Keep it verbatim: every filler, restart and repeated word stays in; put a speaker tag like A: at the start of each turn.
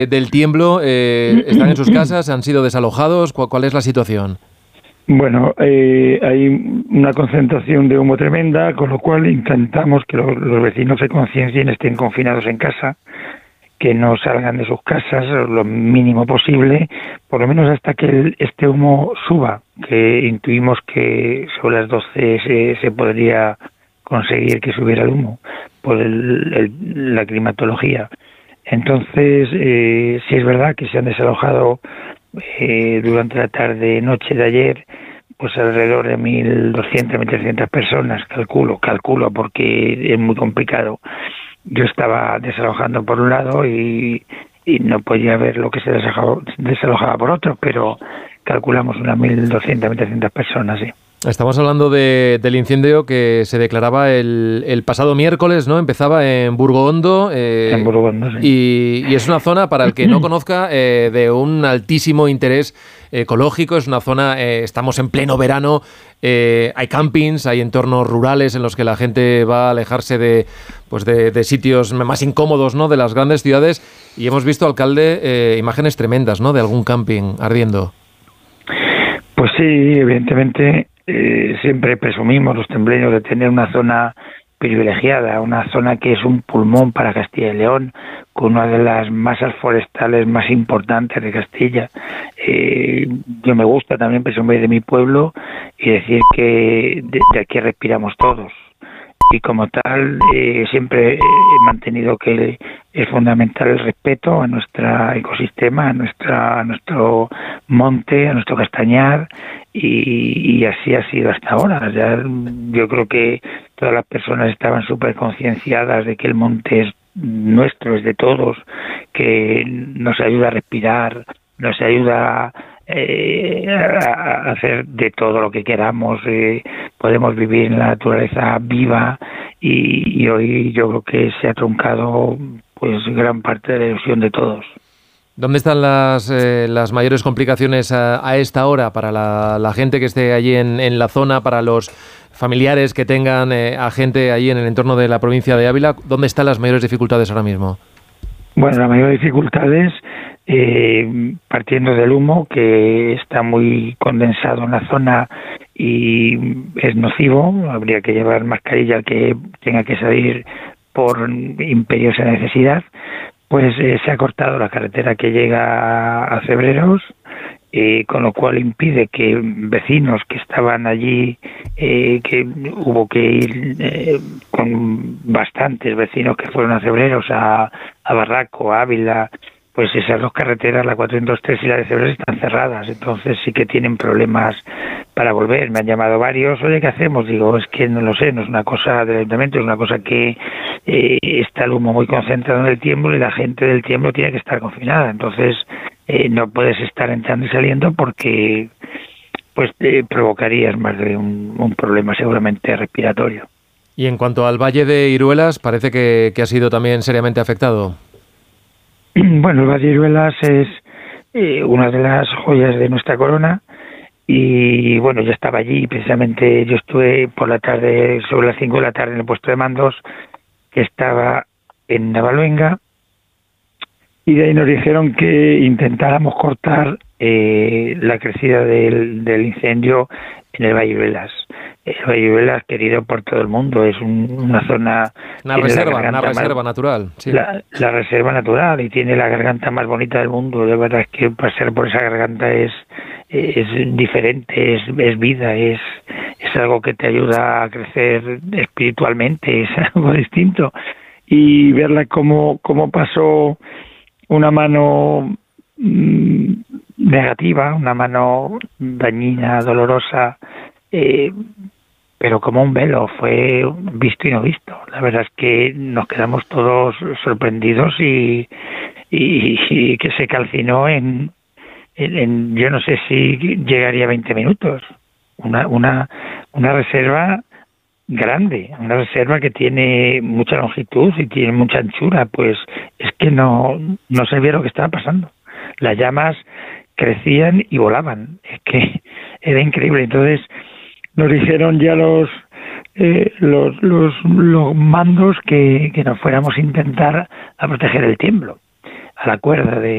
A: del tiemblo eh, están en sus casas, han sido desalojados. ¿Cuál, cuál es la situación?
B: Bueno, eh, hay una concentración de humo tremenda, con lo cual intentamos que lo, los vecinos se conciencien, estén confinados en casa, que no salgan de sus casas lo mínimo posible, por lo menos hasta que el, este humo suba, que intuimos que sobre las doce se, se podría conseguir que subiera el humo por el, el, la climatología. Entonces, eh, sí es verdad que se han desalojado eh, durante la tarde-noche de ayer, pues alrededor de mil doscientas, mil trescientas personas, calculo, calculo, porque es muy complicado. Yo estaba desalojando por un lado y, y no podía ver lo que se desalojaba, desalojaba por otro, pero calculamos unas mil doscientas, mil trescientas personas, sí.
A: Estamos hablando de, del incendio que se declaraba el, el pasado miércoles, ¿no? Empezaba en Burgondo. Eh,
B: en Burgondo,
A: sí. Y, y es una zona, para el que no conozca, eh, de un altísimo interés ecológico. Es una zona, eh, estamos en pleno verano, eh, hay campings, hay entornos rurales en los que la gente va a alejarse de, pues de, de sitios más incómodos, ¿no? De las grandes ciudades. Y hemos visto, alcalde, eh, imágenes tremendas, ¿no? De algún camping ardiendo.
B: Pues sí, evidentemente. Eh, siempre presumimos los tembleños de tener una zona privilegiada, una zona que es un pulmón para Castilla y León, con una de las masas forestales más importantes de Castilla. Eh, yo me gusta también presumir de mi pueblo y decir que de, de aquí respiramos todos. Y como tal, eh, siempre he mantenido que es fundamental el respeto a nuestro ecosistema, a, nuestra, a nuestro monte, a nuestro castañar, y, y así ha sido hasta ahora. Ya, yo creo que todas las personas estaban súper concienciadas de que el monte es nuestro, es de todos, que nos ayuda a respirar, nos ayuda eh, a hacer de todo lo que queramos, eh, podemos vivir en la naturaleza viva y, y hoy yo creo que se ha truncado pues gran parte de la ilusión de todos.
A: ¿Dónde están las, eh, las mayores complicaciones a, a esta hora para la, la gente que esté allí en, en la zona, para los familiares que tengan eh, a gente allí en el entorno de la provincia de Ávila? ¿Dónde están las mayores dificultades ahora mismo?
B: Bueno, las mayores dificultades, eh, partiendo del humo, que está muy condensado en la zona y es nocivo, habría que llevar mascarilla al que tenga que salir por imperiosa necesidad. Pues eh, se ha cortado la carretera que llega a Cebreros, eh, con lo cual impide que vecinos que estaban allí, eh, que hubo que ir eh, con bastantes vecinos que fueron a Cebreros, a, a Barraco, a Ávila, pues esas dos carreteras, la cuatrocientos tres y la de Cebreros, están cerradas, entonces sí que tienen problemas para volver. Me han llamado varios, oye, ¿qué hacemos? Digo, es que no lo sé, no es una cosa del ayuntamiento, es una cosa que eh, está el humo muy concentrado en el tiemblo y la gente del tiemblo tiene que estar confinada, entonces eh, no puedes estar entrando y saliendo porque pues eh, provocarías más de un, un problema seguramente respiratorio.
A: Y en cuanto al Valle de Iruelas, parece que, que ha sido también seriamente afectado.
B: Bueno, el Valle de Iruelas es eh, una de las joyas de nuestra corona y bueno, yo estaba allí, precisamente yo estuve por la tarde, sobre las cinco de la tarde en el puesto de mandos, que estaba en Navaluenga, y de ahí nos dijeron que intentáramos cortar eh, la crecida del, del incendio en el Valle de Iruelas. El Valle de Iruelas, querido por todo el mundo, es un, una zona...
A: Una reserva, una reserva
B: más,
A: natural. Sí.
B: La, la reserva natural, y tiene la garganta más bonita del mundo. La verdad es que pasar por esa garganta es, es diferente, es, es vida, es, es algo que te ayuda a crecer espiritualmente, es algo distinto. Y verla cómo, cómo pasó una mano mmm, negativa, una mano dañina, dolorosa, eh, pero como un velo, fue visto y no visto. La verdad es que nos quedamos todos sorprendidos y, y, y que se calcinó en, en, en, yo no sé si llegaría a veinte minutos. Una, una, una reserva grande, una reserva que tiene mucha longitud y tiene mucha anchura, pues es que no, no se vio lo que estaba pasando. Las llamas crecían y volaban, es que era increíble. Entonces nos dijeron ya los eh, los, los los mandos que, que nos fuéramos a intentar a proteger el tiemblo, a la cuerda de